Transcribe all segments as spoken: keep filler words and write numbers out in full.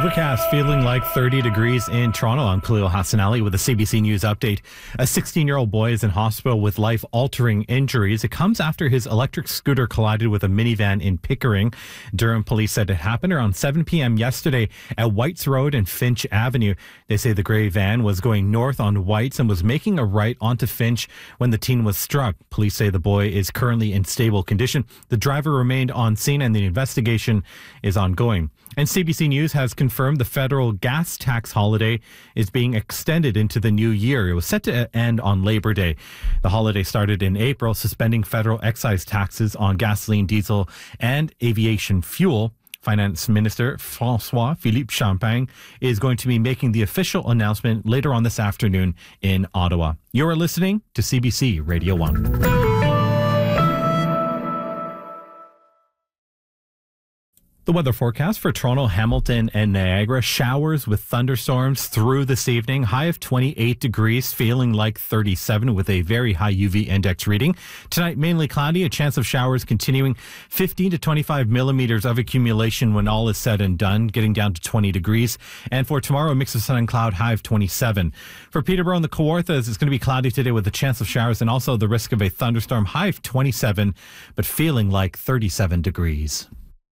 Overcast, feeling like thirty degrees in Toronto. I'm Khalil Hassan Ali with a C B C News update. A sixteen-year-old boy is in hospital with life-altering injuries. It comes after his electric scooter collided with a minivan in Pickering. Durham police said it happened around seven p.m. yesterday at Whites Road and Finch Avenue. They say the grey van was going north on Whites and was making a right onto Finch when the teen was struck. Police say the boy is currently in stable condition. The driver remained on scene and the investigation is ongoing. And C B C News has confirmed the federal gas tax holiday is being extended into the new year. It was set to end on Labor Day. The holiday started in April, suspending federal excise taxes on gasoline, diesel, and aviation fuel. Finance Minister François-Philippe Champagne is going to be making the official announcement later on this afternoon in Ottawa. You are listening to C B C Radio one. The weather forecast for Toronto, Hamilton, and Niagara. Showers with thunderstorms through this evening. High of twenty-eight degrees, feeling like thirty-seven with a very high U V index reading. Tonight, mainly cloudy. A chance of showers continuing. fifteen to twenty-five millimeters of accumulation when all is said and done, getting down to twenty degrees. And for tomorrow, a mix of sun and cloud, high of twenty-seven. For Peterborough and the Kawarthas, it's going to be cloudy today with a chance of showers and also the risk of a thunderstorm. High of twenty-seven, but feeling like thirty-seven degrees.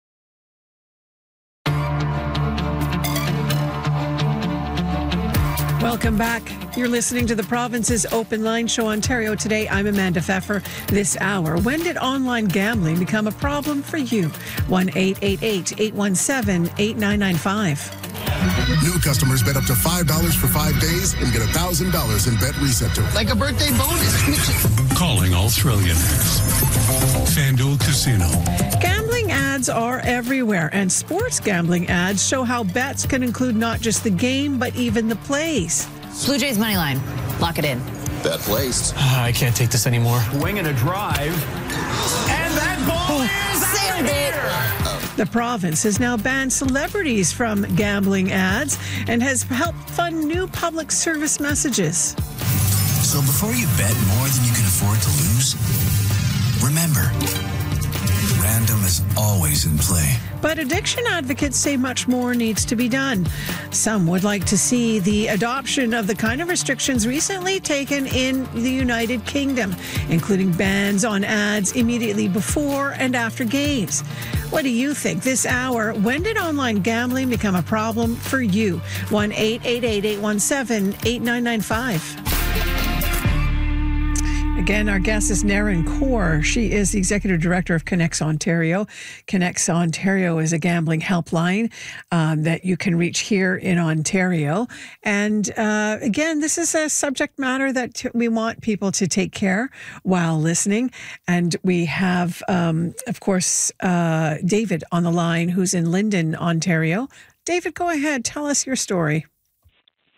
Welcome back. You're listening to the Province's Open Line Show Ontario Today. I'm Amanda Pfeffer. This hour, when did online gambling become a problem for you? one eight eight eight, eight one seven, eight nine nine five. New customers bet up to five dollars for five days and get one thousand dollars in Bet Reset to like a birthday bonus. Calling all Thrillionaires. FanDuel Casino. Gambling ads are everywhere, and sports gambling ads show how bets can include not just the game, but even the plays. Blue Jays money line. Lock it in. Bet placed. Uh, I can't take this anymore. Winging a drive. And that ball is Sailed it. The province has now banned celebrities from gambling ads and has helped fund new public service messages. So before you bet more than you can afford to lose, remember, random is always in play. But addiction advocates say much more needs to be done. Some would like to see the adoption of the kind of restrictions recently taken in the United Kingdom, including bans on ads immediately before and after games. What do you think? This hour, when did online gambling become a problem for you? one eight eight eight, eight one seven, eight nine nine five. Again, our guest is Naren Kaur. She is the Executive Director of Connects Ontario. Connects Ontario is a gambling helpline um, that you can reach here in Ontario. And uh, again, this is a subject matter that t- we want people to take care while listening. And we have, um, of course, uh, David on the line, who's in Linden, Ontario. David, go ahead. Tell us your story.